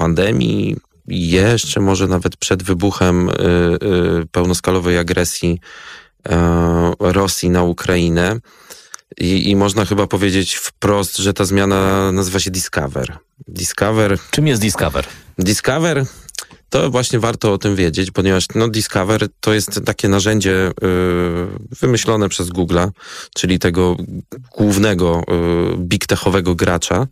pandemii, jeszcze może nawet przed wybuchem pełnoskalowej agresji Rosji na Ukrainę. I można chyba powiedzieć wprost, że ta zmiana nazywa się Discover. Czym jest Discover? Discover to właśnie warto o tym wiedzieć, ponieważ Discover to jest takie narzędzie wymyślone przez Google'a, czyli tego głównego big techowego gracza.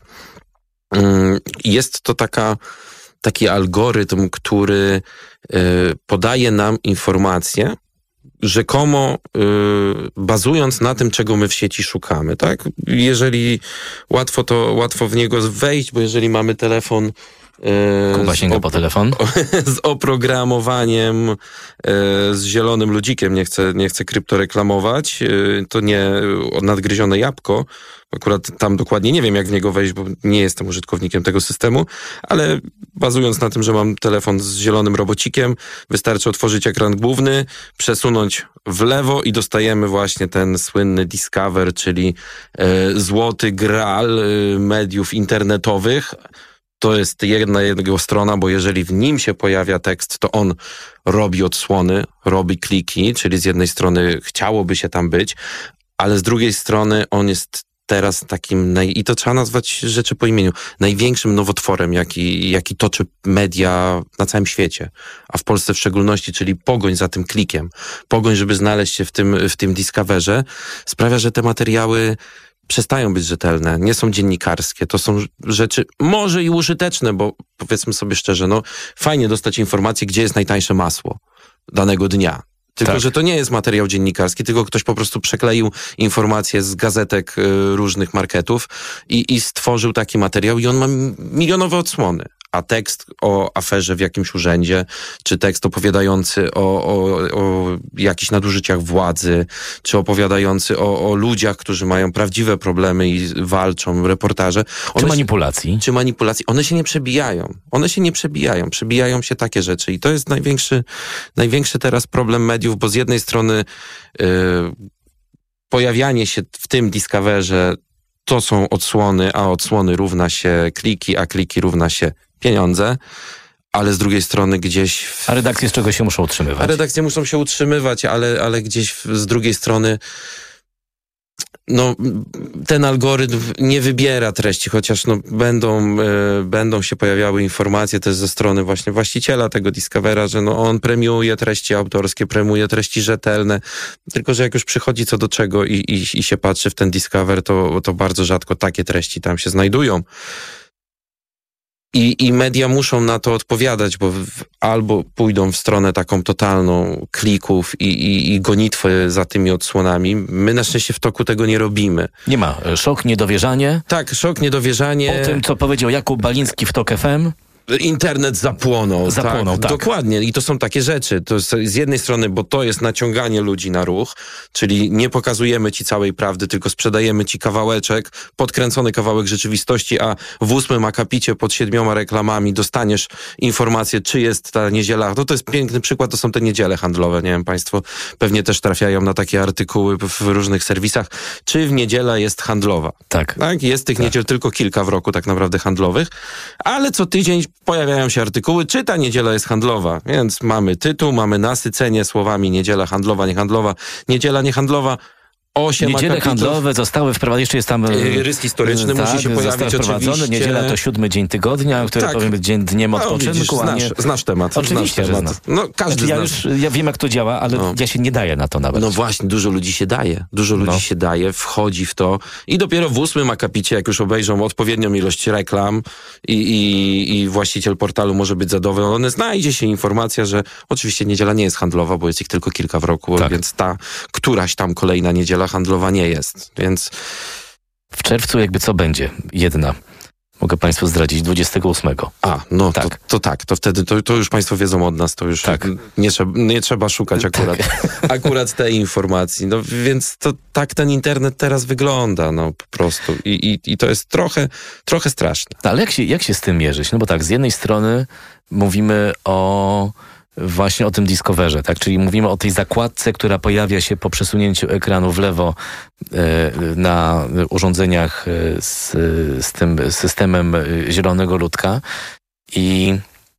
Jest to taki algorytm, który podaje nam informacje, rzekomo bazując na tym, czego my w sieci szukamy, tak? Jeżeli łatwo w niego wejść, bo jeżeli mamy telefon Kuba sięga po telefon. Z oprogramowaniem, z zielonym ludzikiem, nie chcę kryptoreklamować, to nie nadgryzione jabłko. Akurat tam dokładnie nie wiem, jak w niego wejść, bo nie jestem użytkownikiem tego systemu, ale bazując na tym, że mam telefon z zielonym robocikiem, wystarczy otworzyć ekran główny, przesunąć w lewo i dostajemy właśnie ten słynny Discover, czyli złoty graal mediów internetowych. To jest jedna jego strona, bo jeżeli w nim się pojawia tekst, to on robi odsłony, robi kliki, czyli z jednej strony chciałoby się tam być, ale z drugiej strony on jest teraz takim, i to trzeba nazwać rzeczy po imieniu, największym nowotworem, jaki toczy media na całym świecie, a w Polsce w szczególności, czyli pogoń za tym klikiem. Pogoń, żeby znaleźć się w tym Discoverze, sprawia, że te materiały przestają być rzetelne, nie są dziennikarskie, to są rzeczy może i użyteczne, bo powiedzmy sobie szczerze, fajnie dostać informację, gdzie jest najtańsze masło danego dnia. Tylko, że to nie jest materiał dziennikarski, tylko ktoś po prostu przekleił informacje z gazetek różnych marketów i stworzył taki materiał i on ma milionowe odsłony. A tekst o aferze w jakimś urzędzie, czy tekst opowiadający o jakichś nadużyciach władzy, czy opowiadający o ludziach, którzy mają prawdziwe problemy i walczą, reportaże. Czy manipulacji. One się nie przebijają. Przebijają się takie rzeczy i to jest największy teraz problem mediów, bo z jednej strony pojawianie się w tym Discoverze to są odsłony, a odsłony równa się kliki, a kliki równa się pieniądze, ale z drugiej strony gdzieś... A redakcje z czego się muszą utrzymywać? A redakcje muszą się utrzymywać, ale gdzieś z drugiej strony ten algorytm nie wybiera treści, chociaż będą się pojawiały informacje też ze strony właśnie właściciela tego Discovera, że on premiuje treści autorskie, premiuje treści rzetelne, tylko że jak już przychodzi co do czego i się patrzy w ten Discover, to bardzo rzadko takie treści tam się znajdują. I media muszą na to odpowiadać, bo albo pójdą w stronę taką totalną klików i gonitwy za tymi odsłonami. My na szczęście w toku tego nie robimy. Nie ma. Szok, niedowierzanie. Tak, szok, niedowierzanie. Po tym, co powiedział Jakub Baliński w TOK FM. Internet zapłonął. Tak. Dokładnie. I to są takie rzeczy. To jest z jednej strony, bo to jest naciąganie ludzi na ruch, czyli nie pokazujemy ci całej prawdy, tylko sprzedajemy ci kawałeczek, podkręcony kawałek rzeczywistości, a w 8 akapicie pod 7 reklamami dostaniesz informację, czy jest ta niedziela. To jest piękny przykład, to są te niedziele handlowe. Nie wiem, państwo pewnie też trafiają na takie artykuły w różnych serwisach. Czy w niedziela jest handlowa? Tak. Jest tych niedziel tylko kilka w roku tak naprawdę handlowych, ale co tydzień pojawiają się artykuły, czy ta niedziela jest handlowa. Więc mamy tytuł, mamy nasycenie słowami niedziela handlowa, niehandlowa, niedziela niehandlowa. 8 Niedziele akapitów. handlowe zostały wprowadzone, jeszcze jest tam... Rys historyczny musi się pojawić oczywiście. Niedziela to 7 dzień tygodnia, który powinien być dniem odpoczynku. Znasz temat. Oczywiście, że znam. Każdy ja wiem, jak to działa, ale ja się nie daję na to nawet. No właśnie, dużo ludzi się daje. Się daje, wchodzi w to i dopiero w 8 akapicie, jak już obejrzą odpowiednią ilość reklam i właściciel portalu może być zadowolony, znajdzie się informacja, że oczywiście niedziela nie jest handlowa, bo jest ich tylko kilka w roku, więc ta któraś tam kolejna niedziela handlowa nie jest, więc... W czerwcu jakby co będzie? Jedna. Mogę państwu zdradzić, 28. To wtedy to już państwo wiedzą od nas, to już nie trzeba szukać akurat tej informacji. Więc to tak ten internet teraz wygląda, po prostu. I to jest trochę straszne. Ale jak się z tym mierzyć? Bo z jednej strony mówimy właśnie o tym Discoverze, tak? Czyli mówimy o tej zakładce, która pojawia się po przesunięciu ekranu w lewo na urządzeniach z tym systemem zielonego ludka. I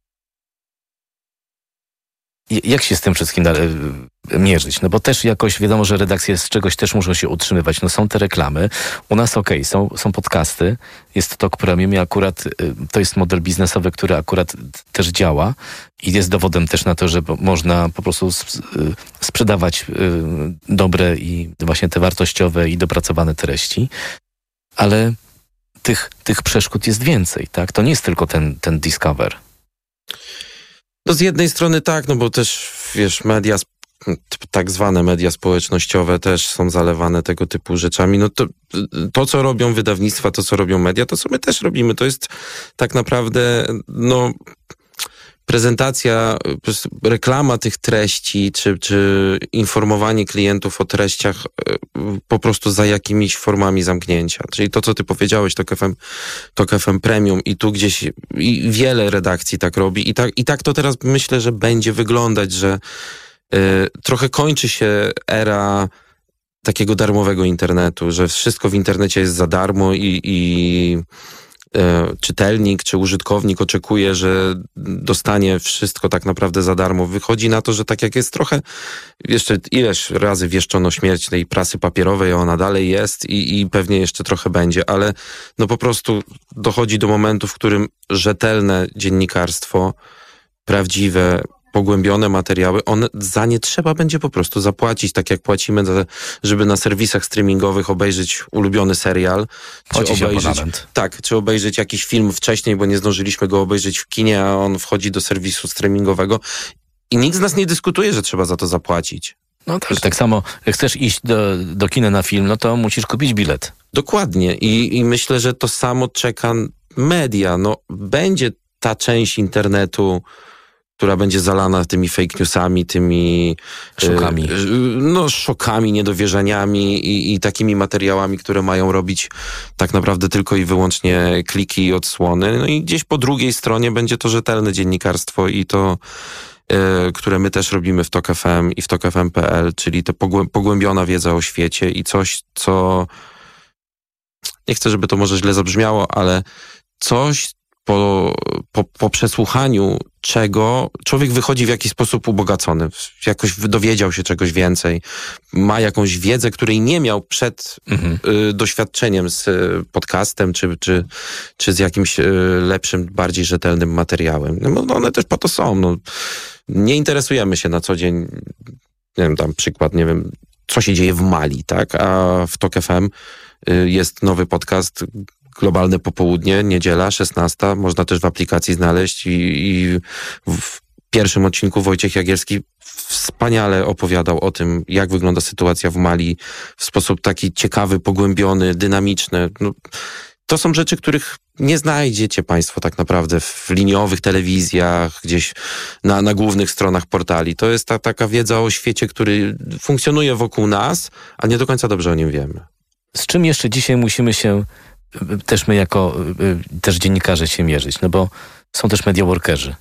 jak się z tym wszystkim mierzyć? No bo też jakoś wiadomo, że redakcje z czegoś też muszą się utrzymywać. No są te reklamy. U nas są podcasty. Jest Talk Premium i akurat to jest model biznesowy, który akurat też działa i jest dowodem też na to, że można po prostu sprzedawać dobre i właśnie te wartościowe i dopracowane treści. Ale tych przeszkód jest więcej, tak? To nie jest tylko ten Discover. No z jednej strony tak, no bo też, wiesz, tak zwane media społecznościowe też są zalewane tego typu rzeczami. No to co robią wydawnictwa, to co robią media, to co my też robimy. To jest tak naprawdę, no, prezentacja, reklama tych treści, czy informowanie klientów o treściach po prostu za jakimiś formami zamknięcia. Czyli to, co ty powiedziałeś, Talk FM Premium i tu gdzieś i wiele redakcji tak robi i tak to teraz myślę, że będzie wyglądać, że trochę kończy się era takiego darmowego internetu, że wszystko w internecie jest za darmo i czytelnik czy użytkownik oczekuje, że dostanie wszystko tak naprawdę za darmo. Wychodzi na to, że tak jak jest trochę, jeszcze ileś razy wieszczono śmierć tej prasy papierowej, a ona dalej jest i pewnie jeszcze trochę będzie, ale no po prostu dochodzi do momentu, w którym rzetelne dziennikarstwo, prawdziwe, pogłębione materiały, za nie trzeba będzie po prostu zapłacić, tak jak płacimy, żeby na serwisach streamingowych obejrzeć ulubiony serial, czy obejrzeć jakiś film wcześniej, bo nie zdążyliśmy go obejrzeć w kinie, a on wchodzi do serwisu streamingowego i nikt z nas nie dyskutuje, że trzeba za to zapłacić. No tak samo, jak chcesz iść do kina na film, no to musisz kupić bilet. Dokładnie i myślę, że to samo czeka media. No, będzie ta część internetu, która będzie zalana tymi fake newsami, tymi szokami, niedowierzaniami i takimi materiałami, które mają robić tak naprawdę tylko i wyłącznie kliki i odsłony. No i gdzieś po drugiej stronie będzie to rzetelne dziennikarstwo i to, które my też robimy w Talk FM i w talkfm.pl, czyli to pogłębiona wiedza o świecie i coś, co nie chcę, żeby to może źle zabrzmiało, ale coś, po przesłuchaniu czego człowiek wychodzi w jakiś sposób ubogacony, jakoś dowiedział się czegoś więcej, ma jakąś wiedzę, której nie miał przed doświadczeniem z podcastem, czy z jakimś lepszym, bardziej rzetelnym materiałem. No one też po to są. No, nie interesujemy się na co dzień, nie wiem, tam przykład, nie wiem, co się dzieje w Mali, tak? A w Talk FM jest nowy podcast Globalne Popołudnie, niedziela, 16. Można też w aplikacji znaleźć i w pierwszym odcinku Wojciech Jagielski wspaniale opowiadał o tym, jak wygląda sytuacja w Mali w sposób taki ciekawy, pogłębiony, dynamiczny. No, to są rzeczy, których nie znajdziecie państwo tak naprawdę w liniowych telewizjach, gdzieś na głównych stronach portali. To jest taka wiedza o świecie, który funkcjonuje wokół nas, a nie do końca dobrze o nim wiemy. Z czym jeszcze dzisiaj musimy się też my jako też dziennikarze się mierzyć? No bo są też media workerzy.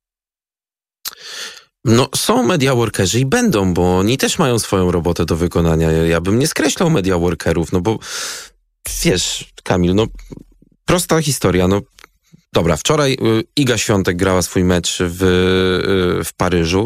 No są media workerzy i będą, bo oni też mają swoją robotę do wykonania. Ja bym nie skreślał media workerów, no bo wiesz, Kamil, no prosta historia, no dobra, wczoraj Iga Świątek grała swój mecz w Paryżu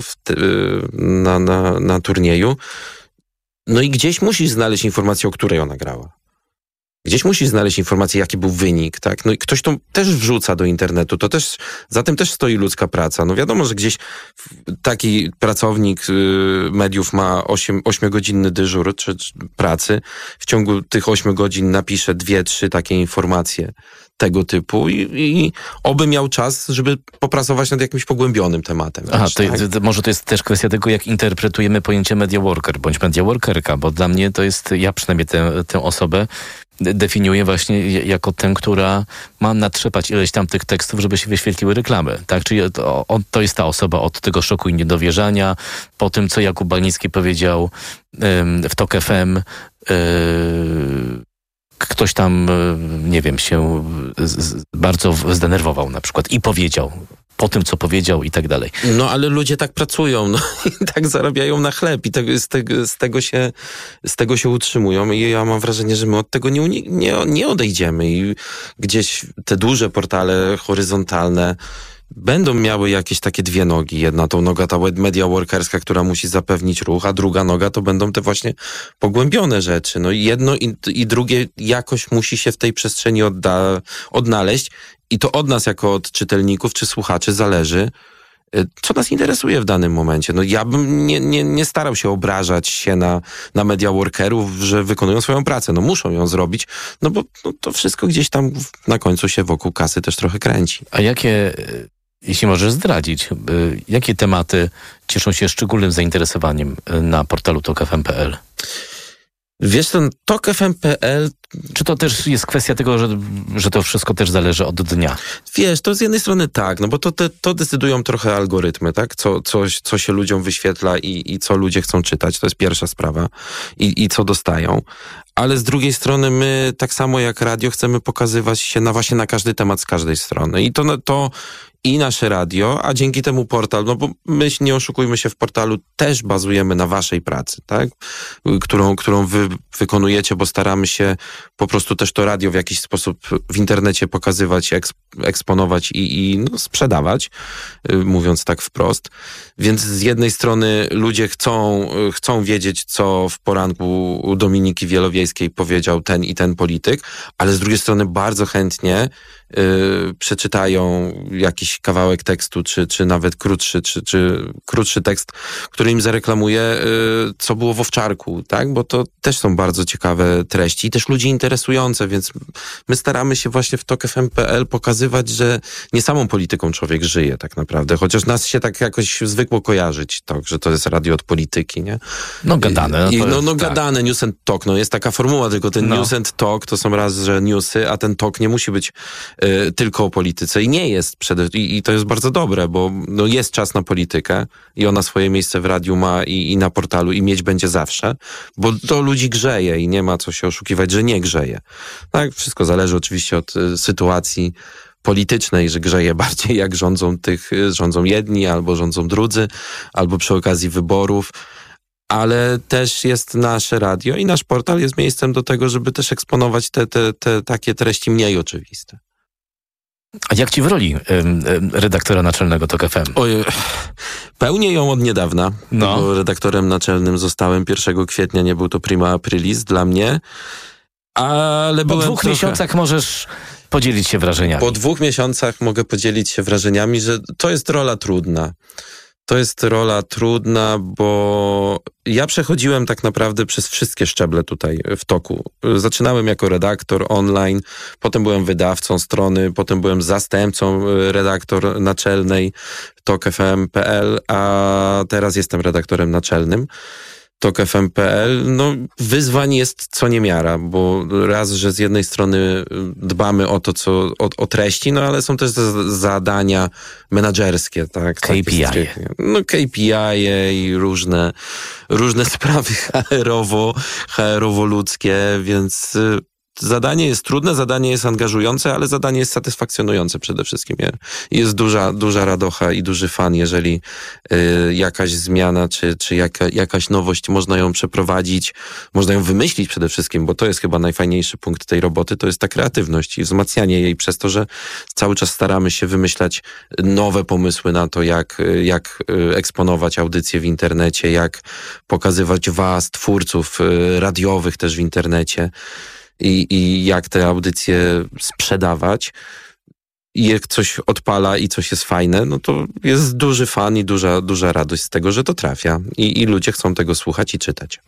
na turnieju, no i gdzieś musisz znaleźć informację, o której ona grała. Gdzieś musisz znaleźć informację, jaki był wynik, tak? No i ktoś to też wrzuca do internetu, za tym też stoi ludzka praca. No wiadomo, że gdzieś taki pracownik mediów ma 8-godzinny dyżur czy pracy. W ciągu tych 8 godzin napisze 2-3 takie informacje tego typu i oby miał czas, żeby popracować nad jakimś pogłębionym tematem. Aha, może to jest też kwestia tego, jak interpretujemy pojęcie media worker, bądź media workerka, bo dla mnie to jest, ja przynajmniej tę osobę definiuję właśnie jako tę, która ma natrzepać ileś tam tych tekstów, żeby się wyświetliły reklamy. Tak? Czyli to jest ta osoba od tego szoku i niedowierzania, po tym, co Jakub Balnicki powiedział w Talk FM, ktoś tam, nie wiem, się bardzo zdenerwował na przykład i powiedział po tym, co powiedział i tak dalej. No ale ludzie tak pracują, no i tak zarabiają na chleb i z tego się utrzymują i ja mam wrażenie, że my od tego nie odejdziemy i gdzieś te duże portale horyzontalne będą miały jakieś takie dwie nogi. Jedna to noga ta media workerska, która musi zapewnić ruch, a druga noga to będą te właśnie pogłębione rzeczy. No i jedno i drugie jakoś musi się w tej przestrzeni odnaleźć i to od nas jako od czytelników czy słuchaczy zależy, co nas interesuje w danym momencie. No ja bym nie starał się obrażać się na media workerów, że wykonują swoją pracę. No muszą ją zrobić, no bo to wszystko gdzieś tam na końcu się wokół kasy też trochę kręci. A jakie, jeśli możesz zdradzić, jakie tematy cieszą się szczególnym zainteresowaniem na portalu tokfm.pl? Wiesz, ten tokfm.pl... Czy to też jest kwestia tego, że to wszystko też zależy od dnia? Wiesz, to z jednej strony tak, no bo to decydują trochę algorytmy, tak? Co się ludziom wyświetla i co ludzie chcą czytać. To jest pierwsza sprawa. I co dostają. Ale z drugiej strony my, tak samo jak radio, chcemy pokazywać się właśnie na każdy temat z każdej strony. I to i nasze radio, a dzięki temu portal, no bo my, nie oszukujmy się, w portalu też bazujemy na waszej pracy, tak? Którą wy wykonujecie, bo staramy się po prostu też to radio w jakiś sposób w internecie pokazywać, eksponować i sprzedawać, mówiąc tak wprost. Więc z jednej strony ludzie chcą wiedzieć, co w poranku u Dominiki Wielowiejskiej powiedział ten i ten polityk, ale z drugiej strony bardzo chętnie przeczytają jakiś kawałek tekstu, czy nawet krótszy, czy krótszy tekst, który im zareklamuje, co było w Owczarku, tak? Bo to też są bardzo ciekawe treści i też ludzi interesujące, więc my staramy się właśnie w tokfm.pl pokazywać, że nie samą polityką człowiek żyje tak naprawdę, chociaż nas się tak jakoś zwykło kojarzyć, że to jest radio od polityki, nie? No gadane. Gadane, news and talk, jest taka formuła, tylko ten news and talk to są raz, że newsy, a ten talk nie musi być tylko o polityce i nie jest i to jest bardzo dobre, bo jest czas na politykę i ona swoje miejsce w radiu ma i na portalu i mieć będzie zawsze, bo to ludzi grzeje i nie ma co się oszukiwać, że nie grzeje. Tak, wszystko zależy oczywiście od sytuacji politycznej, że grzeje bardziej jak rządzą jedni, albo rządzą drudzy, albo przy okazji wyborów. Ale też jest nasze radio i nasz portal jest miejscem do tego, żeby też eksponować te takie treści mniej oczywiste. A jak ci w roli redaktora naczelnego TOK FM? Pełnię ją od niedawna, bo redaktorem naczelnym zostałem 1 kwietnia, nie był to prima aprilis dla mnie, ale po 2 miesiącach możesz podzielić się wrażeniami. Po 2 miesiącach mogę podzielić się wrażeniami, że to jest rola trudna. To jest rola trudna, bo ja przechodziłem tak naprawdę przez wszystkie szczeble tutaj w toku. Zaczynałem jako redaktor online, potem byłem wydawcą strony, potem byłem zastępcą redaktor naczelnej tokfm.pl, a teraz jestem redaktorem naczelnym tokfm.pl. Wyzwań jest co niemiara, bo raz, że z jednej strony dbamy o to, o treści, ale są też zadania menadżerskie, tak? KPI. KPI i różne sprawy HR-owo-ludzkie, więc zadanie jest trudne, zadanie jest angażujące, ale zadanie jest satysfakcjonujące przede wszystkim. Jest duża radocha i duży fan, jeżeli jakaś zmiana czy jakaś nowość można ją przeprowadzić, można ją wymyślić przede wszystkim, bo to jest chyba najfajniejszy punkt tej roboty, to jest ta kreatywność i wzmacnianie jej przez to, że cały czas staramy się wymyślać nowe pomysły na to, jak eksponować audycje w internecie, jak pokazywać was, twórców radiowych też w internecie. I jak te audycje sprzedawać. I jak coś odpala i coś jest fajne, to jest duży fan i duża radość z tego, że to trafia. I ludzie chcą tego słuchać i czytać.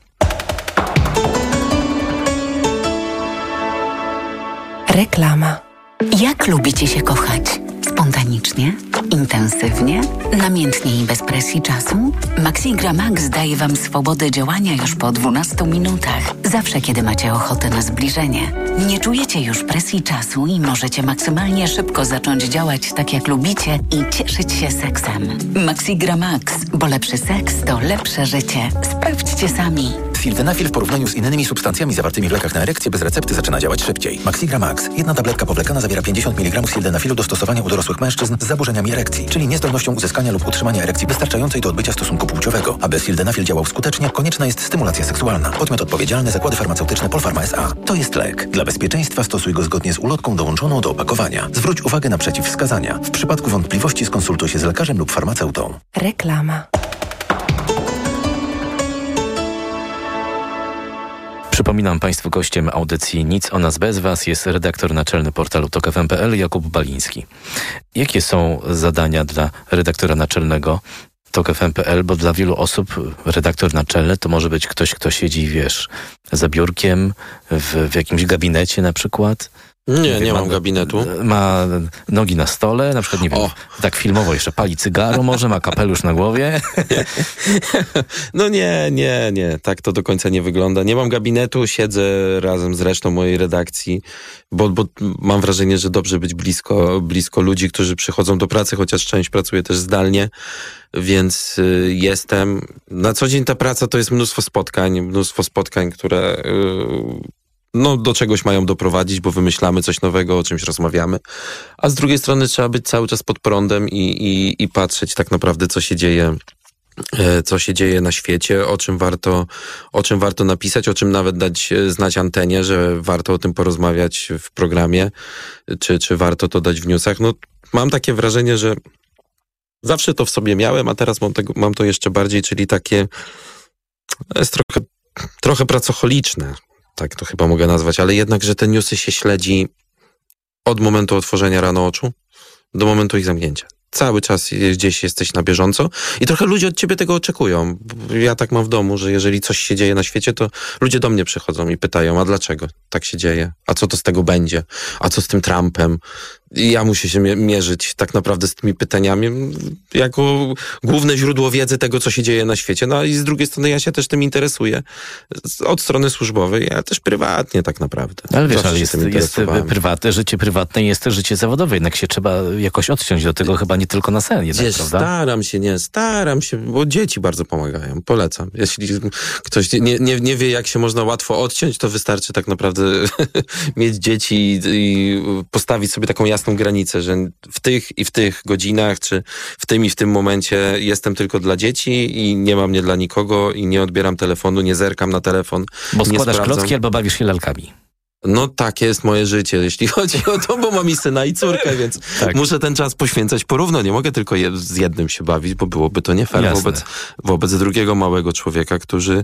Reklama. Jak lubicie się kochać? Spontanicznie? Intensywnie? Namiętnie i bez presji czasu? Maxigra Max daje Wam swobodę działania już po 12 minutach. Zawsze, kiedy macie ochotę na zbliżenie. Nie czujecie już presji czasu i możecie maksymalnie szybko zacząć działać tak, jak lubicie i cieszyć się seksem. Maxigra Max, bo lepszy seks to lepsze życie. Sprawdźcie sami. Sildenafil w porównaniu z innymi substancjami zawartymi w lekach na erekcję bez recepty zaczyna działać szybciej. Maxigra Max. Jedna tabletka powlekana zawiera 50 mg sildenafilu do stosowania u dorosłych mężczyzn z zaburzeniami erekcji, czyli niezdolnością uzyskania lub utrzymania erekcji wystarczającej do odbycia stosunku płciowego. Aby sildenafil działał skutecznie, konieczna jest stymulacja seksualna. Podmiot odpowiedzialny: Zakłady Farmaceutyczne Polpharma S.A. To jest lek. Dla bezpieczeństwa stosuj go zgodnie z ulotką dołączoną do opakowania. Zwróć uwagę na przeciwwskazania. W przypadku wątpliwości skonsultuj się z lekarzem lub farmaceutą. Reklama. Przypominam Państwu, gościem audycji Nic o nas bez Was jest redaktor naczelny portalu TOK.FM.pl Jakub Baliński. Jakie są zadania dla redaktora naczelnego TOK.FM.pl? Bo dla wielu osób redaktor naczelny to może być ktoś, kto siedzi, za biurkiem, w jakimś gabinecie na przykład. Nie mam gabinetu. Ma nogi na stole, na przykład, nie wiem, tak filmowo jeszcze pali cygaro może, ma kapelusz na głowie. No nie, tak to do końca nie wygląda. Nie mam gabinetu, siedzę razem z resztą mojej redakcji, bo mam wrażenie, że dobrze być blisko ludzi, którzy przychodzą do pracy, chociaż część pracuje też zdalnie, więc jestem. Na co dzień ta praca to jest mnóstwo spotkań, które do czegoś mają doprowadzić, bo wymyślamy coś nowego, o czymś rozmawiamy. A z drugiej strony trzeba być cały czas pod prądem i patrzeć tak naprawdę, co się dzieje na świecie, o czym warto napisać, o czym nawet dać znać antenie, że warto o tym porozmawiać w programie, czy warto to dać w newsach. Mam takie wrażenie, że zawsze to w sobie miałem, a teraz mam to jeszcze bardziej, czyli takie jest trochę pracocholiczne. Tak to chyba mogę nazwać, ale jednak, że te newsy się śledzi od momentu otworzenia rano oczu do momentu ich zamknięcia. Cały czas gdzieś jesteś na bieżąco i trochę ludzie od ciebie tego oczekują. Ja tak mam w domu, że jeżeli coś się dzieje na świecie, to ludzie do mnie przychodzą i pytają, a dlaczego tak się dzieje? A co to z tego będzie? A co z tym Trumpem? I ja muszę się mierzyć tak naprawdę z tymi pytaniami jako główne źródło wiedzy tego, co się dzieje na świecie. No i z drugiej strony ja się też tym interesuję od strony służbowej, ale też prywatnie tak naprawdę. Ale wiesz, jest życie prywatne i jest też życie zawodowe. Jednak się trzeba jakoś odciąć do tego, chyba nie tylko na sen jednak, prawda? Staram się, bo dzieci bardzo pomagają. Polecam. Jeśli ktoś nie wie, jak się można łatwo odciąć, to wystarczy tak naprawdę mieć dzieci i postawić sobie taką jasną granicę, że w tych godzinach, czy w tym momencie jestem tylko dla dzieci i nie mam mnie dla nikogo i nie odbieram telefonu, nie zerkam na telefon. Bo składasz klocki albo bawisz się lalkami. No takie jest moje życie, jeśli chodzi o to, bo mam i syna i córkę, więc muszę ten czas poświęcać porówno. Nie mogę tylko z jednym się bawić, bo byłoby to nie fair wobec drugiego małego człowieka, którzy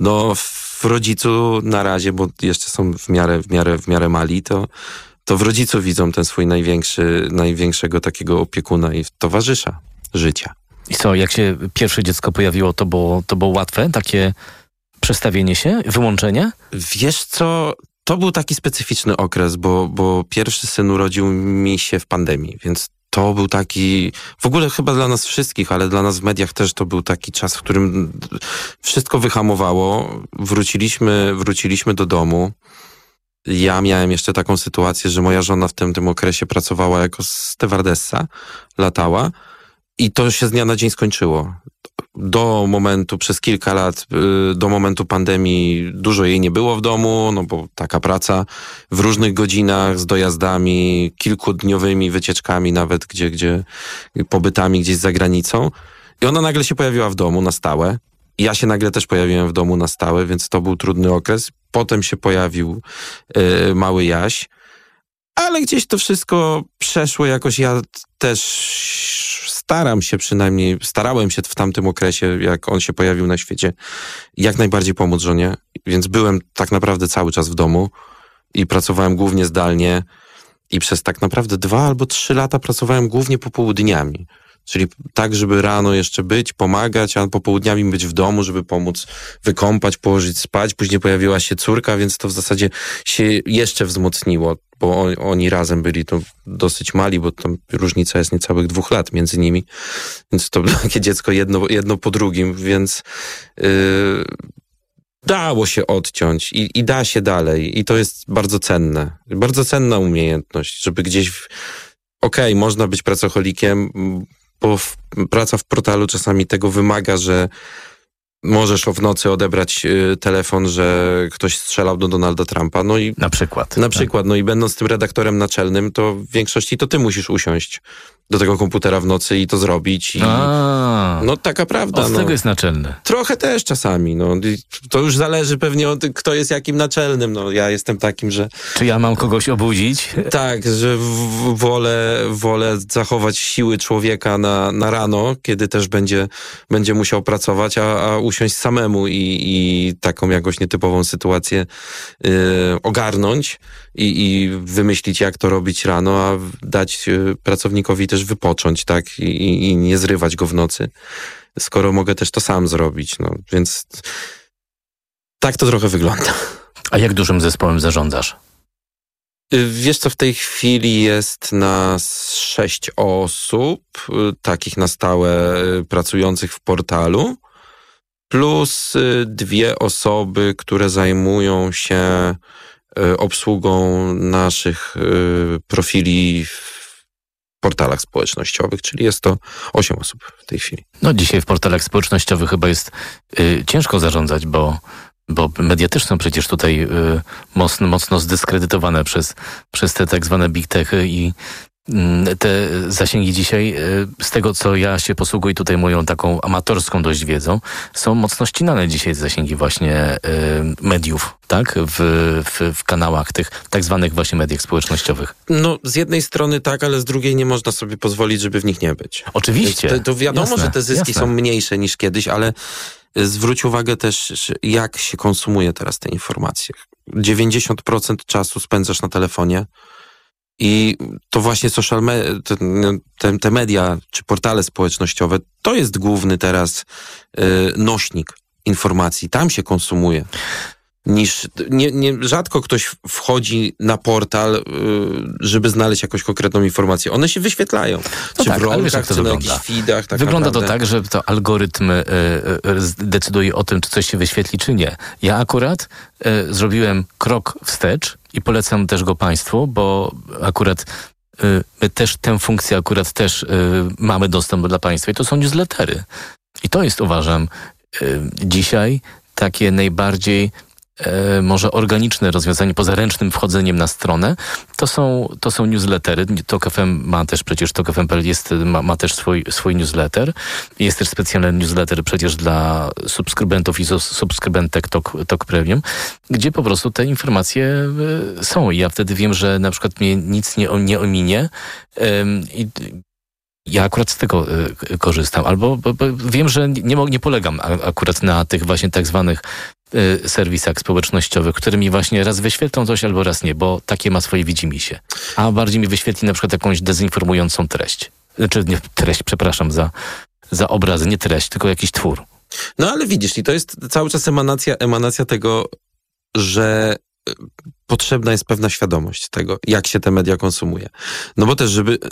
w rodzicu na razie, bo jeszcze są w miarę mali, to w rodzicu widzą ten swój największego takiego opiekuna i towarzysza życia. I co, jak się pierwsze dziecko pojawiło, to było łatwe? Takie przestawienie się? Wyłączenie? Wiesz co, to był taki specyficzny okres, bo pierwszy syn urodził mi się w pandemii, więc to był taki, w ogóle chyba dla nas wszystkich, ale dla nas w mediach też to był taki czas, w którym wszystko wyhamowało. Wróciliśmy do domu. Ja miałem jeszcze taką sytuację, że moja żona w tym okresie pracowała jako stewardessa, latała i to się z dnia na dzień skończyło. Przez kilka lat, do momentu pandemii dużo jej nie było w domu, bo taka praca w różnych godzinach, z dojazdami, kilkudniowymi wycieczkami nawet, gdzie pobytami gdzieś za granicą. I ona nagle się pojawiła w domu na stałe. Ja się nagle też pojawiłem w domu na stałe, więc to był trudny okres. Potem się pojawił mały Jaś, ale gdzieś to wszystko przeszło jakoś. Ja też starałem się w tamtym okresie, jak on się pojawił na świecie, jak najbardziej pomóc żonie, więc byłem tak naprawdę cały czas w domu i pracowałem głównie zdalnie i przez tak naprawdę 2 albo 3 lata pracowałem głównie popołudniami. Czyli tak, żeby rano jeszcze pomagać, a popołudniami być w domu, żeby pomóc wykąpać, położyć spać. Później pojawiła się córka, więc to w zasadzie się jeszcze wzmocniło, bo oni razem byli to dosyć mali, bo tam różnica jest niecałych 2 lat między nimi. Więc to było takie dziecko jedno po drugim, więc dało się odciąć i da się dalej. I to jest bardzo cenne. Bardzo cenna umiejętność, żeby gdzieś... można być pracocholikiem, bo praca w portalu czasami tego wymaga, że możesz w nocy odebrać telefon, że ktoś strzelał do Donalda Trumpa. No i na przykład. No i będąc tym redaktorem naczelnym, to w większości to ty musisz usiąść do tego komputera w nocy i to zrobić. No taka prawda. Od tego jest naczelny. Trochę też czasami. No. To już zależy pewnie od kto jest jakim naczelnym. No, ja jestem takim, że... Czy ja mam kogoś obudzić? Tak, że wolę zachować siły człowieka na rano, kiedy też będzie musiał pracować, a usiąść samemu i taką jakoś nietypową sytuację ogarnąć i wymyślić, jak to robić rano, a dać pracownikowi też wypocząć, tak? I nie zrywać go w nocy, skoro mogę też to sam zrobić. No, więc tak to trochę wygląda. A jak dużym zespołem zarządzasz? Wiesz co, w tej chwili jest nas 6 osób, takich na stałe pracujących w portalu, plus 2 osoby, które zajmują się obsługą naszych profili w portalach społecznościowych, czyli jest to 8 osób w tej chwili. No dzisiaj w portalach społecznościowych chyba jest ciężko zarządzać, bo media też są przecież tutaj mocno zdyskredytowane przez te tak zwane big techy i te zasięgi dzisiaj, z tego co ja się posługuję tutaj moją taką amatorską dość wiedzą, są mocno ścinane dzisiaj zasięgi właśnie mediów, tak? W kanałach tych tak zwanych właśnie mediach społecznościowych. No z jednej strony tak, ale z drugiej nie można sobie pozwolić, żeby w nich nie być. Oczywiście. To wiadomo, że te zyski są mniejsze niż kiedyś, ale zwróć uwagę też, jak się konsumuje teraz te informacje. 90% czasu spędzasz na telefonie i to właśnie te media czy portale społecznościowe, to jest główny teraz nośnik informacji. Tam się konsumuje. Rzadko ktoś wchodzi na portal, żeby znaleźć jakąś konkretną informację. One się wyświetlają. No czy tak, w rolkach, czy na jakichś feedach. Tak wygląda naprawdę. to tak, że to algorytm decyduje o tym, czy coś się wyświetli, czy nie. Ja akurat zrobiłem krok wstecz i polecam też go Państwu, bo akurat my też tę funkcję mamy dostęp dla Państwa i to są newslettery. I to jest, uważam, dzisiaj takie najbardziej może organiczne rozwiązanie poza ręcznym wchodzeniem na stronę, to są newslettery. TOK FM ma też przecież, TOK FM.pl ma też swój newsletter. Jest też specjalny newsletter przecież dla subskrybentów i subskrybentek TOK Premium, gdzie po prostu te informacje są. I ja wtedy wiem, że na przykład mnie nic nie ominie i ja akurat z tego korzystam. Albo wiem, że nie polegam akurat na tych właśnie tak zwanych serwisach społecznościowych, które mi właśnie raz wyświetlą coś, albo raz nie, bo takie ma swoje widzimisię. A bardziej mi wyświetli na przykład jakąś dezinformującą treść. Znaczy nie treść, przepraszam za obrazy, nie treść, tylko jakiś twór. No ale widzisz, i to jest cały czas emanacja tego, że potrzebna jest pewna świadomość tego, jak się te media konsumuje. No bo też, żeby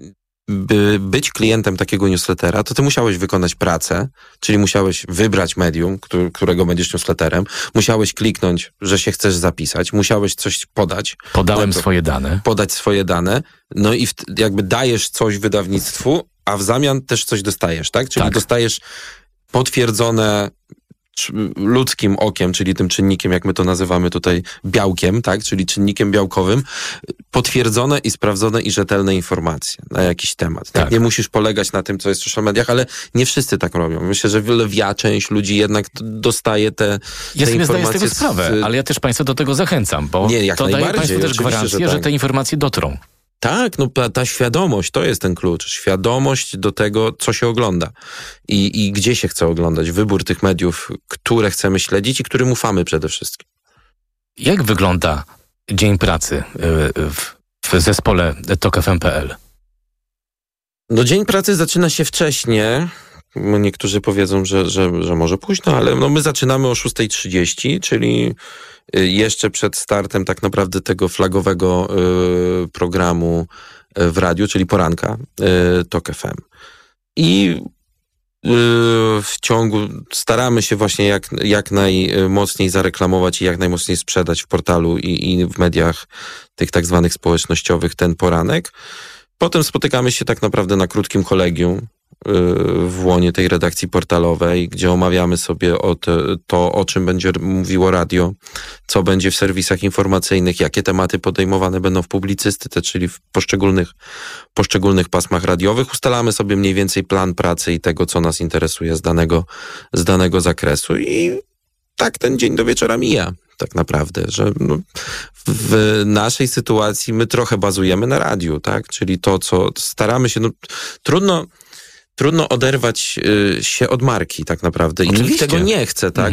być klientem takiego newslettera, to ty musiałeś wykonać pracę, czyli musiałeś wybrać medium, którego będziesz newsletterem, musiałeś kliknąć, że się chcesz zapisać, musiałeś coś podać. Podałem swoje dane. Podać swoje dane, no i jakby dajesz coś wydawnictwu, a w zamian też coś dostajesz, tak? Czyli dostajesz potwierdzone ludzkim okiem, czyli tym czynnikiem, jak my to nazywamy tutaj, białkiem, tak, czyli czynnikiem białkowym, potwierdzone i sprawdzone i rzetelne informacje na jakiś temat. Tak? Nie musisz polegać na tym, co jest w social mediach, ale nie wszyscy tak robią. Myślę, że lwia część ludzi jednak dostaje te ja sobie informacje. Zdaję z tego sprawę, ale ja też Państwa do tego zachęcam, bo to daje Państwu też gwarancję, że te informacje dotrą. Tak, no ta świadomość, to jest ten klucz. Świadomość do tego, co się ogląda i gdzie się chce oglądać. Wybór tych mediów, które chcemy śledzić i którym ufamy przede wszystkim. Jak wygląda dzień pracy w zespole TOK FM.pl? No dzień pracy zaczyna się wcześnie. Niektórzy powiedzą, że może późno, ale no my zaczynamy o 6:30, czyli jeszcze przed startem tak naprawdę tego flagowego programu w radiu, czyli poranka TOK FM. I w ciągu staramy się właśnie jak najmocniej zareklamować i jak najmocniej sprzedać w portalu i w mediach tych tak zwanych społecznościowych ten poranek. Potem spotykamy się tak naprawdę na krótkim kolegium, w łonie tej redakcji portalowej, gdzie omawiamy sobie to, o czym będzie mówiło radio, co będzie w serwisach informacyjnych, jakie tematy podejmowane będą w publicystyce, czyli w poszczególnych pasmach radiowych. Ustalamy sobie mniej więcej plan pracy i tego, co nas interesuje z danego zakresu i tak ten dzień do wieczora mija. Tak naprawdę, że w naszej sytuacji my trochę bazujemy na radiu, tak? Czyli to, co staramy się, trudno oderwać się od marki tak naprawdę. I nikt tego nie chce, tak?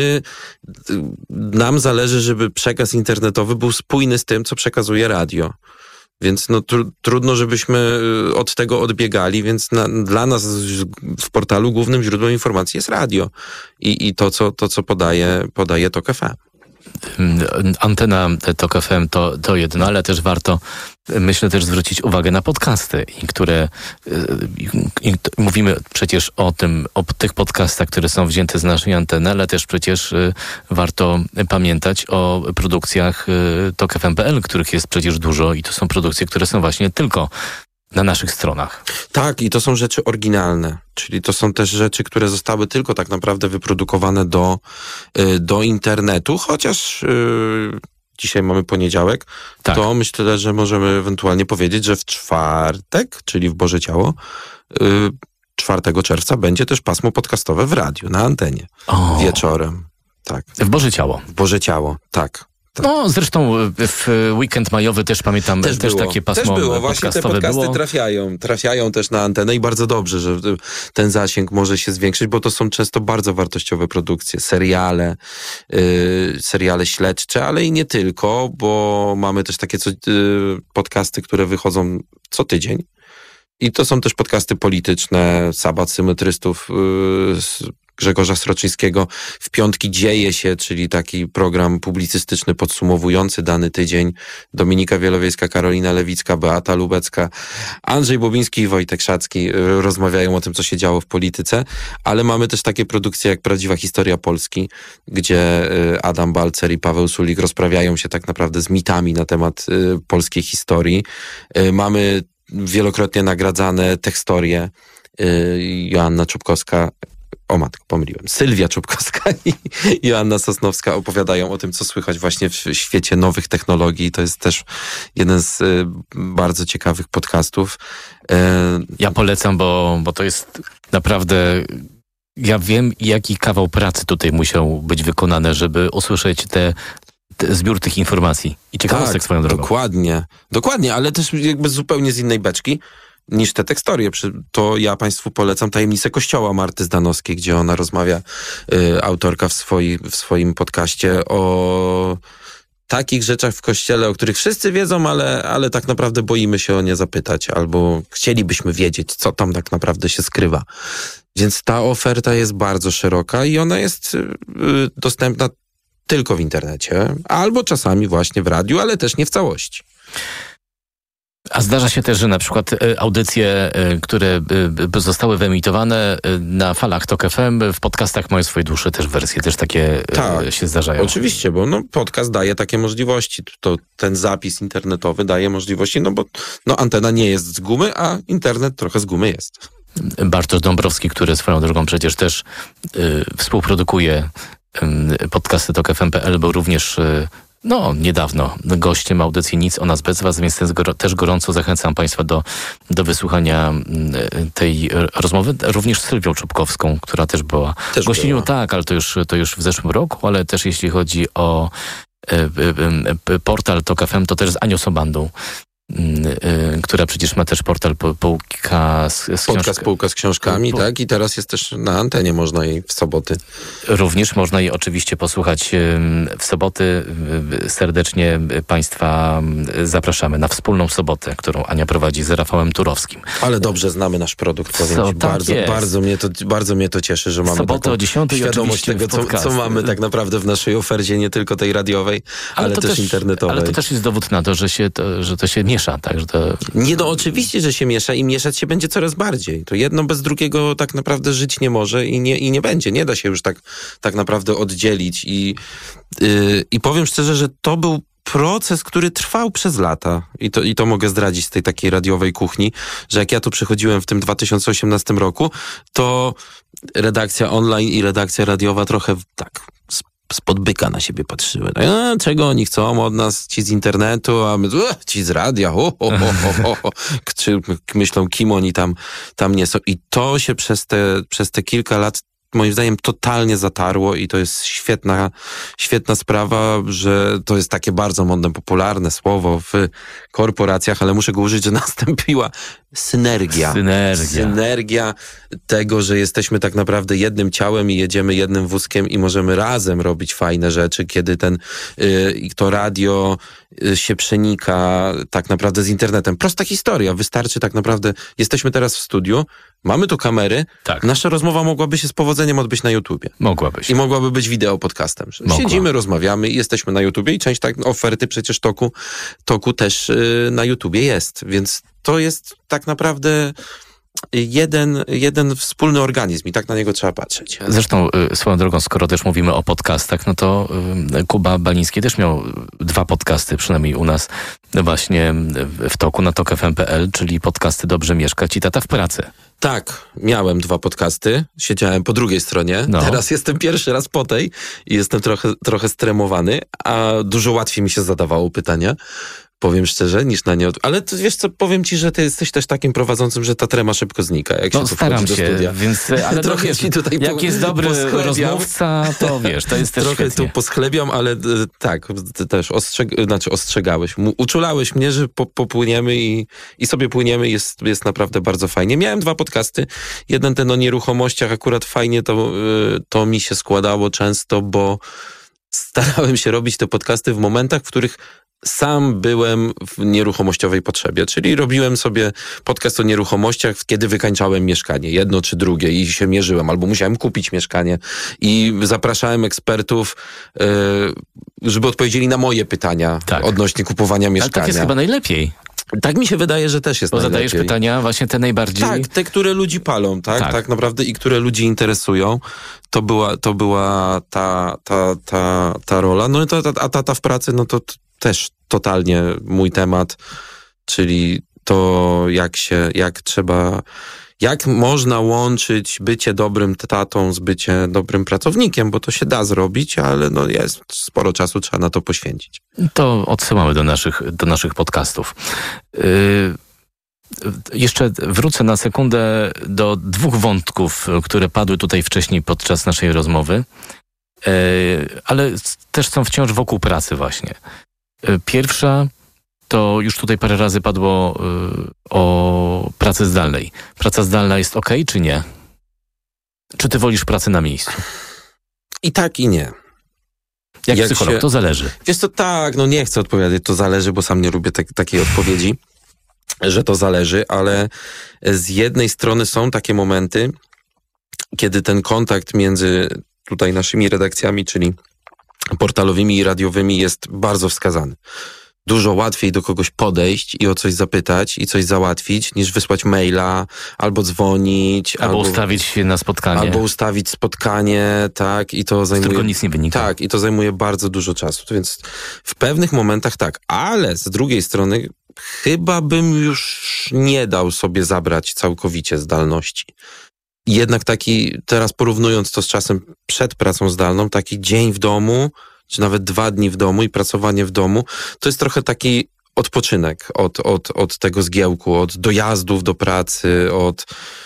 Nam zależy, żeby przekaz internetowy był spójny z tym, co przekazuje radio. Więc trudno, żebyśmy od tego odbiegali, więc dla nas w portalu głównym źródłem informacji jest radio i to, co podaje TOK FM. Antena TOK FM to jedno, ale też warto, myślę, też zwrócić uwagę na podcasty, które mówimy przecież o tych podcastach, które są wzięte z naszej anteny, ale też przecież warto pamiętać o produkcjach TOK FM.pl, których jest przecież dużo i to są produkcje, które są właśnie tylko na naszych stronach. Tak, i to są rzeczy oryginalne, czyli to są też rzeczy, które zostały tylko tak naprawdę wyprodukowane do internetu, chociaż dzisiaj mamy poniedziałek, to myślę, że możemy ewentualnie powiedzieć, że w czwartek, czyli w Boże Ciało, 4 czerwca będzie też pasmo podcastowe w radiu, na antenie. Wieczorem. Tak. W Boże Ciało. W Boże Ciało, tak. No, zresztą w weekend majowy też pamiętam, też takie pasmo podcastowe było. Właśnie te podcasty trafiają też na antenę i bardzo dobrze, że ten zasięg może się zwiększyć, bo to są często bardzo wartościowe produkcje, seriale śledcze, ale i nie tylko, bo mamy też takie podcasty, które wychodzą co tydzień. I to są też podcasty polityczne, Sabat Symetrystów, Grzegorza Sroczyńskiego. W piątki dzieje się, czyli taki program publicystyczny podsumowujący dany tydzień. Dominika Wielowiejska, Karolina Lewicka, Beata Lubecka, Andrzej Bobiński i Wojtek Szacki rozmawiają o tym, co się działo w polityce, ale mamy też takie produkcje jak Prawdziwa Historia Polski, gdzie Adam Balcer i Paweł Sulik rozprawiają się tak naprawdę z mitami na temat polskiej historii. Mamy wielokrotnie nagradzane tekstorie. Joanna Czubkowska, pomyliłem. Sylwia Czubkowska i Joanna Sosnowska opowiadają o tym, co słychać właśnie w świecie nowych technologii. To jest też jeden z bardzo ciekawych podcastów. Ja polecam, bo to jest naprawdę... Ja wiem, jaki kawał pracy tutaj musiał być wykonany, żeby usłyszeć zbiór tych informacji i ciekawostek swoją drogą. Dokładnie, ale też jakby zupełnie z innej beczki niż te tekstorie. To ja Państwu polecam Tajemnice Kościoła Marty Zdanowskiej, gdzie ona rozmawia, autorka w swoim podcaście, o takich rzeczach w Kościele, o których wszyscy wiedzą, ale tak naprawdę boimy się o nie zapytać, albo chcielibyśmy wiedzieć, co tam tak naprawdę się skrywa. Więc ta oferta jest bardzo szeroka i ona jest dostępna tylko w internecie, albo czasami właśnie w radiu, ale też nie w całości. A zdarza się też, że na przykład audycje, które zostały wyemitowane na falach TOK FM, w podcastach mają swoje dłuższe też wersje, też takie się zdarzają. Oczywiście, bo podcast daje takie możliwości. To ten zapis internetowy daje możliwości, bo antena nie jest z gumy, a internet trochę z gumy jest. Bartosz Dąbrowski, który swoją drogą przecież też współprodukuje podcasty TOK FM.pl, był również niedawno gościem audycji Nic o nas bez was, więc też gorąco zachęcam Państwa do wysłuchania tej rozmowy. Również z Sylwią Czubkowską, która też była gościnią. Tak, ale to już w zeszłym roku, ale też jeśli chodzi o portal TOK FM, to też z Anią Sobandą, która przecież ma też portal Spółka z książkami, tak? I teraz jest też na antenie, można jej w soboty. Również można jej oczywiście posłuchać w soboty. Serdecznie Państwa zapraszamy na wspólną sobotę, którą Ania prowadzi z Rafałem Turowskim. Ale dobrze znamy nasz produkt, powiem ci. Bardzo mnie to cieszy, że mamy sobotę taką świadomość tego, co mamy tak naprawdę w naszej ofercie, nie tylko tej radiowej, ale też internetowej. Ale to też jest dowód na to, że to się miesza, tak? Że to... Nie, oczywiście, że się miesza i mieszać się będzie coraz bardziej. To jedno bez drugiego tak naprawdę żyć nie może i nie będzie. Nie da się już tak naprawdę oddzielić. I powiem szczerze, że to był proces, który trwał przez lata. I to mogę zdradzić z tej takiej radiowej kuchni, że jak ja tu przychodziłem w tym 2018 roku, to redakcja online i redakcja radiowa trochę tak spod byka na siebie patrzyły. Czego oni chcą od nas, ci z internetu, a my ci z radia, czy myślą, kim oni tam nie są. I to się przez te kilka lat moim zdaniem totalnie zatarło i to jest świetna sprawa, że to jest takie bardzo modne, popularne słowo w korporacjach, ale muszę go użyć, że nastąpiła synergia. Synergia tego, że jesteśmy tak naprawdę jednym ciałem i jedziemy jednym wózkiem i możemy razem robić fajne rzeczy, kiedy to radio się przenika tak naprawdę z internetem. Prosta historia. Wystarczy tak naprawdę, jesteśmy teraz w studiu, mamy tu kamery, tak. Nasza rozmowa mogłaby się z powodzeniem odbyć na YouTubie. Mogłaby. I mogłaby być wideo podcastem. Siedzimy, rozmawiamy i jesteśmy na YouTubie i część oferty przecież toku też na YouTubie jest. Więc to jest tak naprawdę jeden wspólny organizm i tak na niego trzeba patrzeć. Zresztą swoją drogą, skoro też mówimy o podcastach, no to Kuba Baliński też miał 2 podcasty, przynajmniej u nas właśnie w toku na tok.fm.pl, czyli podcasty Dobrze mieszkać i Tata w pracy. Tak, miałem 2 podcasty, siedziałem po drugiej stronie, Teraz jestem pierwszy raz po tej i jestem trochę stremowany, a dużo łatwiej mi się zadawało pytania. Powiem szczerze, niż na nie... Ale to, wiesz co, powiem ci, że ty jesteś też takim prowadzącym, że ta trema szybko znika, jak się tu staram wchodzi do studia. Więc, ale trochę wiesz, ci tutaj jak jest dobry rozmówca, to wiesz, to jest też trochę świetnie. tu poschlebiam, ale tak, ty też ostrzegałeś. Uczulałeś mnie, że popłyniemy i sobie płyniemy, jest naprawdę bardzo fajnie. Miałem 2 podcasty. Jeden ten o nieruchomościach, akurat fajnie to mi się składało często, bo starałem się robić te podcasty w momentach, w których sam byłem w nieruchomościowej potrzebie, czyli robiłem sobie podcast o nieruchomościach, kiedy wykańczałem mieszkanie, jedno czy drugie i się mierzyłem, albo musiałem kupić mieszkanie i zapraszałem ekspertów, żeby odpowiedzieli na moje pytania odnośnie kupowania mieszkania. Ale tak jest chyba najlepiej. Tak mi się wydaje, że też jest najlepiej. Bo zadajesz pytania właśnie te najbardziej... Tak, te, które ludzi palą, tak naprawdę i które ludzi interesują. To była ta rola. No i a Tata w pracy, no to też totalnie mój temat, czyli to jak można łączyć bycie dobrym tatą z bycie dobrym pracownikiem, bo to się da zrobić, ale jest sporo czasu, trzeba na to poświęcić. To odsyłamy do naszych podcastów. Jeszcze wrócę na sekundę do 2 wątków, które padły tutaj wcześniej podczas naszej rozmowy, ale też są wciąż wokół pracy właśnie. Pierwsza to już tutaj parę razy padło o pracy zdalnej. Praca zdalna jest okej, czy nie? Czy ty wolisz pracę na miejscu? I tak, i nie. Jak psycholog, to zależy. Wiesz co, nie chcę odpowiadać, to zależy, bo sam nie lubię takiej odpowiedzi, że to zależy, ale z jednej strony są takie momenty, kiedy ten kontakt między tutaj naszymi redakcjami, czyli portalowymi i radiowymi jest bardzo wskazany. Dużo łatwiej do kogoś podejść i o coś zapytać i coś załatwić, niż wysłać maila, albo dzwonić. Albo ustawić się na spotkanie. Albo ustawić spotkanie, tak. I to zajmuje... Z którego nic nie wynika. Tak, i to zajmuje bardzo dużo czasu. Więc w pewnych momentach tak. Ale z drugiej strony chyba bym już nie dał sobie zabrać całkowicie zdalności. Jednak taki, teraz porównując to z czasem przed pracą zdalną, taki dzień w domu, czy nawet 2 dni w domu i pracowanie w domu, to jest trochę taki odpoczynek od tego zgiełku, od dojazdów do pracy, od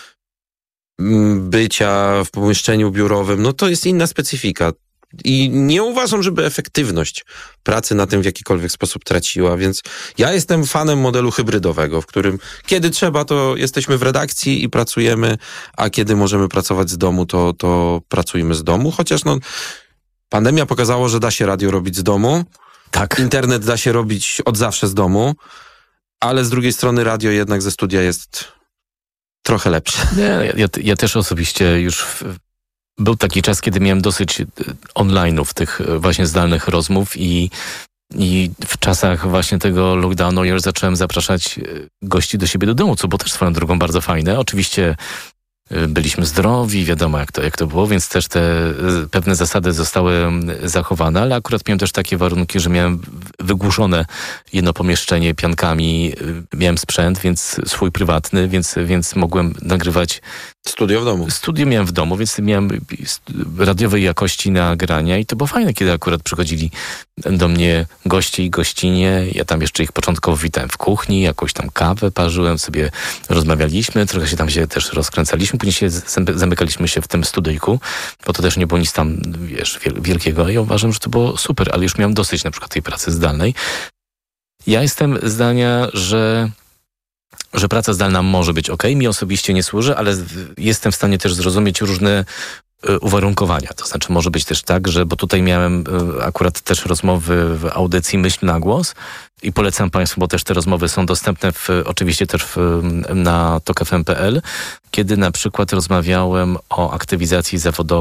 bycia w pomieszczeniu biurowym. No to jest inna specyfika. I nie uważam, żeby efektywność pracy na tym w jakikolwiek sposób traciła, więc ja jestem fanem modelu hybrydowego, w którym kiedy trzeba, to jesteśmy w redakcji i pracujemy, a kiedy możemy pracować z domu, to pracujemy z domu, chociaż pandemia pokazała, że da się radio robić z domu, tak. Internet da się robić od zawsze z domu, ale z drugiej strony radio jednak ze studia jest trochę lepsze. Ja też osobiście już... Był taki czas, kiedy miałem dosyć online'ów, tych właśnie zdalnych rozmów i w czasach właśnie tego lockdownu już zacząłem zapraszać gości do siebie do domu, co było też swoją drogą bardzo fajne. Oczywiście byliśmy zdrowi, wiadomo jak to było, więc też te pewne zasady zostały zachowane, ale akurat miałem też takie warunki, że miałem wygłuszone jedno pomieszczenie piankami, miałem sprzęt, więc swój prywatny, więc mogłem nagrywać. Studio w domu. Studio miałem w domu, więc miałem radiowej jakości nagrania i to było fajne, kiedy akurat przychodzili do mnie goście i gościnie. Ja tam jeszcze ich początkowo witałem w kuchni, jakąś tam kawę parzyłem, sobie rozmawialiśmy, trochę się tam też rozkręcaliśmy, później się zamykaliśmy się w tym studyjku, bo to też nie było nic tam, wielkiego. Ja uważam, że to było super, ale już miałem dosyć na przykład tej pracy zdalnej. Ja jestem zdania, że praca zdalna może być okej, mi osobiście nie służy, ale jestem w stanie też zrozumieć różne uwarunkowania. To znaczy może być też tak, że, bo tutaj miałem akurat też rozmowy w audycji Myśl na głos i polecam Państwu, bo też te rozmowy są dostępne oczywiście też na tokfm.pl, kiedy na przykład rozmawiałem o aktywizacji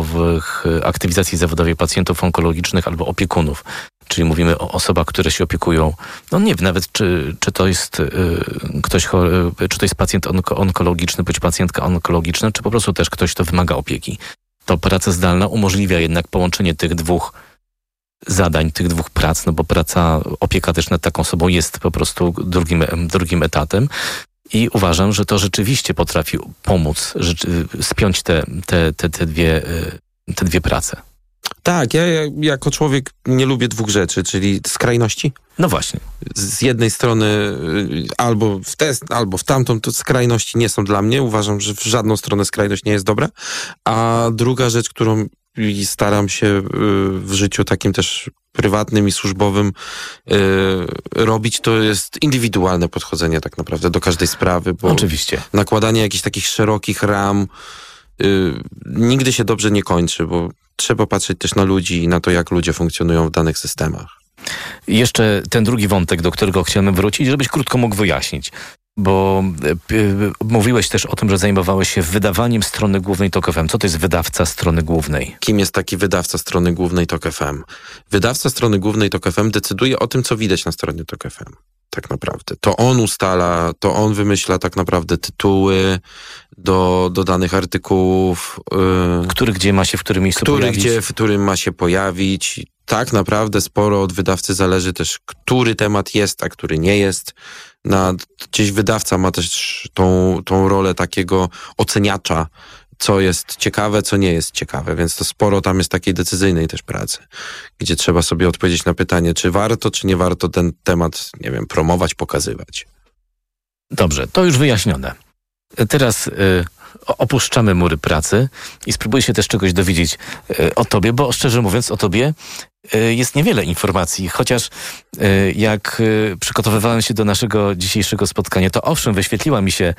zawodowej pacjentów onkologicznych albo opiekunów. Czyli mówimy o osobach, które się opiekują. No nie wiem nawet, czy to jest ktoś chory, czy to jest pacjent onkologiczny, bądź pacjentka onkologiczna, czy po prostu też ktoś, kto wymaga opieki. To praca zdalna umożliwia jednak połączenie tych dwóch zadań, tych dwóch prac, no bo opieka też nad taką osobą jest po prostu drugim etatem. I uważam, że to rzeczywiście potrafi pomóc spiąć te dwie prace. Tak, ja jako człowiek nie lubię dwóch rzeczy, czyli skrajności. No właśnie. Z jednej strony albo w tę, albo w tamtą, to skrajności nie są dla mnie. Uważam, że w żadną stronę skrajność nie jest dobra. A druga rzecz, którą staram się w życiu takim też prywatnym i służbowym robić, to jest indywidualne podchodzenie tak naprawdę do każdej sprawy. Bo oczywiście. Nakładanie jakichś takich szerokich ram nigdy się dobrze nie kończy, bo trzeba patrzeć też na ludzi i na to, jak ludzie funkcjonują w danych systemach. Jeszcze ten drugi wątek, do którego chciałem wrócić, żebyś krótko mógł wyjaśnić. Bo mówiłeś też o tym, że zajmowałeś się wydawaniem strony głównej TOK FM. Co to jest wydawca strony głównej? Kim jest taki wydawca strony głównej TOK FM? Wydawca strony głównej TOK FM decyduje o tym, co widać na stronie TOK FM. Tak naprawdę. To on ustala, to on wymyśla tak naprawdę tytuły do danych artykułów. Który gdzie ma się w którym miejscu pojawić? W którym ma się pojawić. Tak naprawdę sporo od wydawcy zależy też, który temat jest, a który nie jest. Gdzieś wydawca ma też tą rolę takiego oceniacza, co jest ciekawe, co nie jest ciekawe, więc to sporo tam jest takiej decyzyjnej też pracy, gdzie trzeba sobie odpowiedzieć na pytanie, czy warto, czy nie warto ten temat, nie wiem, promować, pokazywać. Dobrze, to już wyjaśnione. Teraz opuszczamy mury pracy i spróbuję się też czegoś dowiedzieć o tobie, bo szczerze mówiąc o tobie jest niewiele informacji, chociaż jak przygotowywałem się do naszego dzisiejszego spotkania, to owszem, wyświetliła mi się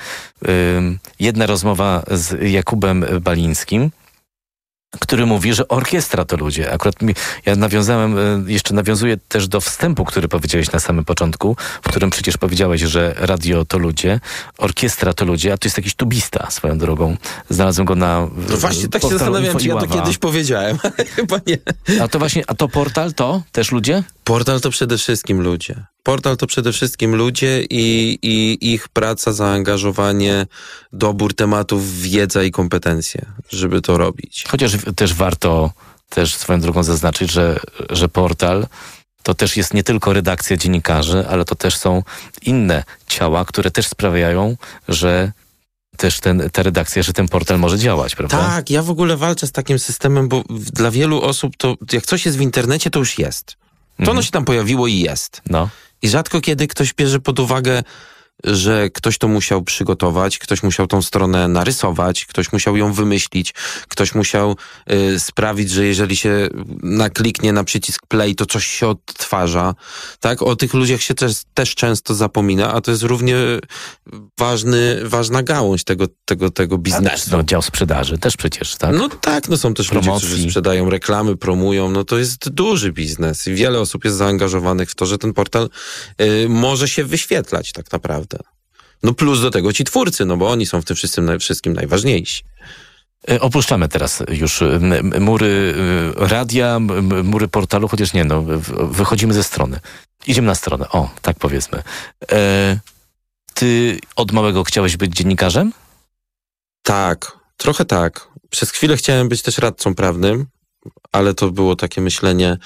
jedna rozmowa z Jakubem Balińskim, który mówi, że orkiestra to ludzie. Akurat ja nawiązuję też do wstępu, który powiedziałeś na samym początku, w którym przecież powiedziałeś, że radio to ludzie, orkiestra to ludzie, a to jest jakiś tubista swoją drogą. Znalazłem go na No właśnie, tak się zastanawiam, czy ja to kiedyś powiedziałem, ale chyba nie. A to portal to też ludzie? Portal to przede wszystkim ludzie. Portal to przede wszystkim ludzie i ich praca, zaangażowanie, dobór tematów, wiedza i kompetencje, żeby to robić. Chociaż też warto też swoją drogą zaznaczyć, że portal to też jest nie tylko redakcja dziennikarzy, ale to też są inne ciała, które też sprawiają, że też ta redakcja, że ten portal może działać, prawda? Tak, ja w ogóle walczę z takim systemem, bo dla wielu osób to jak coś jest w internecie, to już jest. To ono się tam pojawiło i jest. No. I rzadko kiedy ktoś bierze pod uwagę, że ktoś to musiał przygotować, ktoś musiał tą stronę narysować, ktoś musiał ją wymyślić, ktoś musiał sprawić, że jeżeli się nakliknie na przycisk play, to coś się odtwarza. Tak? O tych ludziach się też często zapomina, a to jest równie ważna gałąź tego biznesu. No, dział sprzedaży też przecież, tak? No tak, no są też promocji. ludzie, którzy sprzedają reklamy, promują, no to jest duży biznes i wiele osób jest zaangażowanych w to, że ten portal może się wyświetlać tak naprawdę. No plus do tego ci twórcy, no bo oni są w tym wszystkim najważniejsi. Opuszczamy teraz już mury radia, mury portalu, chociaż nie, no wychodzimy ze strony. Idziemy na stronę, o, tak powiedzmy. Ty od małego chciałeś być dziennikarzem? Tak, Trochę tak. Przez chwilę chciałem być też radcą prawnym, ale to było takie myślenie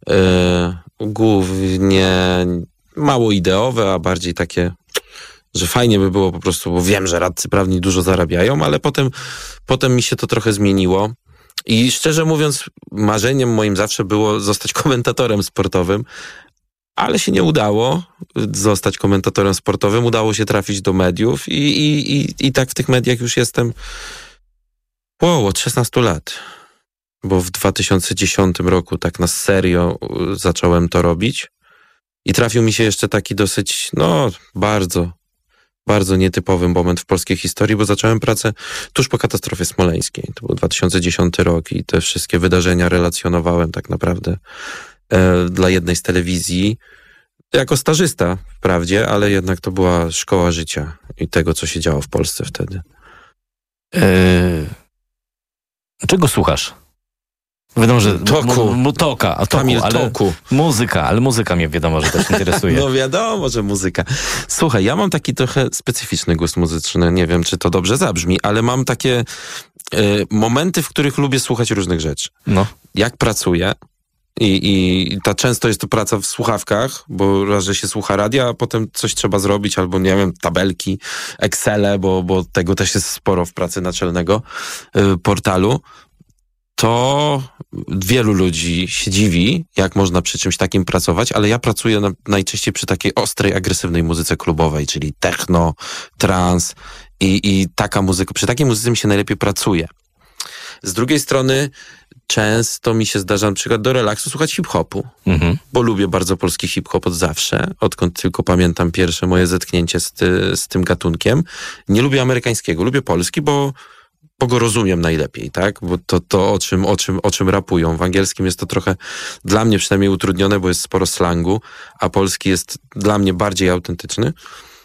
głównie mało ideowe, a bardziej takie, że fajnie by było po prostu, bo wiem, że radcy prawni dużo zarabiają, ale potem mi się to trochę zmieniło. I szczerze mówiąc, marzeniem moim zawsze było zostać komentatorem sportowym, ale się nie udało zostać komentatorem sportowym. Udało się trafić do mediów i tak w tych mediach już jestem od 16 lat. Bo w 2010 roku tak na serio zacząłem to robić. I trafił mi się jeszcze taki dosyć, bardzo, bardzo nietypowy moment w polskiej historii, bo zacząłem pracę tuż po katastrofie smoleńskiej. To był 2010 rok i te wszystkie wydarzenia relacjonowałem tak naprawdę dla jednej z telewizji. Jako stażysta wprawdzie, ale jednak to była szkoła życia i tego, co się działo w Polsce wtedy. Czego słuchasz? Wiadomo, że Toku. Kamil Toku. Muzyka, ale muzyka mnie wiadomo, że też interesuje. No wiadomo, że muzyka. Słuchaj, ja mam taki trochę specyficzny gust muzyczny. Nie wiem, czy to dobrze zabrzmi, ale mam takie momenty, w których lubię słuchać różnych rzeczy. No. Jak pracuję i często jest to praca w słuchawkach, bo raz, że się słucha radia, a potem coś trzeba zrobić, albo nie wiem, tabelki, Excele, bo tego też jest sporo w pracy naczelnego portalu. To wielu ludzi się dziwi, jak można przy czymś takim pracować, ale ja pracuję najczęściej przy takiej ostrej, agresywnej muzyce klubowej, czyli techno, trance i taka muzyka. Przy takiej muzyce mi się najlepiej pracuje. Z drugiej strony często mi się zdarza na przykład do relaksu słuchać hip-hopu, bo lubię bardzo polski hip-hop od zawsze, odkąd tylko pamiętam pierwsze moje zetknięcie z tym gatunkiem. Nie lubię amerykańskiego, lubię polski, bo go rozumiem najlepiej, tak? Bo to o czym rapują. W angielskim jest to trochę dla mnie przynajmniej utrudnione, bo jest sporo slangu, a polski jest dla mnie bardziej autentyczny.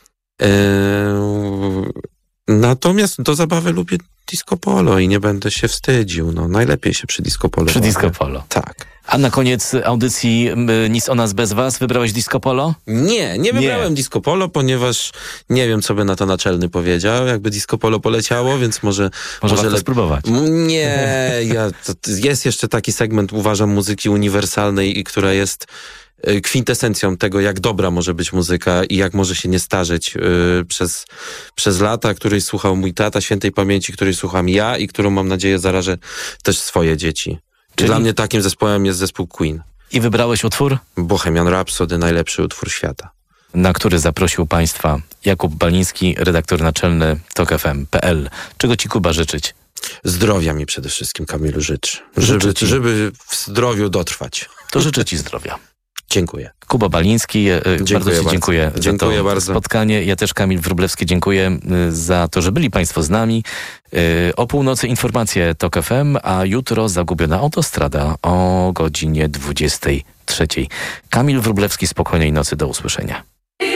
Natomiast do zabawy lubię disco polo i nie będę się wstydził. Najlepiej się przy disco polo. Przy disco polo. Tak. A na koniec audycji Nic o nas bez was wybrałeś disco polo? Nie wybrałem disco polo, ponieważ nie wiem, co by na to naczelny powiedział, jakby disco polo poleciało, więc może warto spróbować. Nie, jest jeszcze taki segment, uważam, muzyki uniwersalnej, która jest kwintesencją tego, jak dobra może być muzyka i jak może się nie starzeć przez lata, której słuchał mój tata świętej pamięci, której słucham ja i którą mam nadzieję zarażę też swoje dzieci. Czyli dla mnie takim zespołem jest zespół Queen. I wybrałeś utwór? Bohemian Rhapsody, najlepszy utwór świata. Na który zaprosił Państwa Jakub Baliński, redaktor naczelny TOK.FM.pl. Czego Ci, Kuba, życzyć? Zdrowia mi przede wszystkim, Kamilu, życzę. Żeby w zdrowiu dotrwać. To życzę Ci zdrowia. Dziękuję. Kuba Baliński, bardzo Ci dziękuję za to spotkanie. Ja też, Kamil Wróblewski, dziękuję za to, że byli Państwo z nami. O północy informacje TOK FM, a jutro Zagubiona autostrada o godzinie 23. Kamil Wróblewski, spokojnej nocy, do usłyszenia.